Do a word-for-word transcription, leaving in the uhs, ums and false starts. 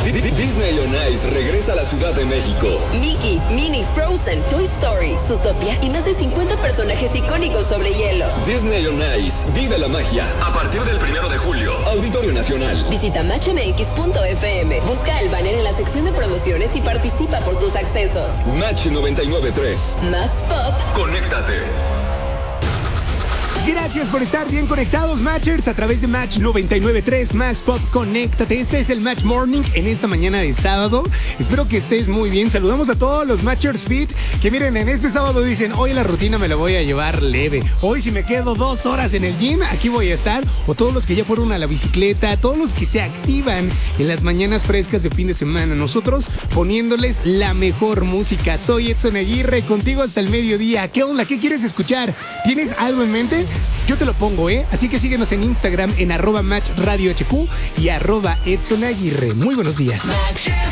Disney on Ice regresa a la Ciudad de México. Mickey, Minnie, Frozen, Toy Story, Zootopia y más de cincuenta personajes icónicos sobre hielo. Disney on Ice, vive la magia. A partir del primero de julio, Auditorio Nacional. Visita match m x punto f m, busca el banner en la sección de promociones y participa por tus accesos. Match noventa y nueve punto tres. Más pop. Conéctate. Gracias por estar bien conectados, Matchers, a través de Match noventa y nueve punto tres, Más Pop, conéctate. Este es el Match Morning en esta mañana de sábado. Espero que estés muy bien. Saludamos a todos los Matchers Fit que miren, en este sábado dicen, hoy la rutina me la voy a llevar leve. Hoy si me quedo dos horas en el gym, aquí voy a estar. O todos los que ya fueron a la bicicleta, todos los que se activan en las mañanas frescas de fin de semana. Nosotros poniéndoles la mejor música. Soy Edson Aguirre, contigo hasta el mediodía. ¿Qué onda? ¿Qué quieres escuchar? ¿Tienes algo en mente? Yo te lo pongo, ¿eh? Así que síguenos en Instagram en arroba Match Radio H Q y arroba Edson Aguirre. Muy buenos días.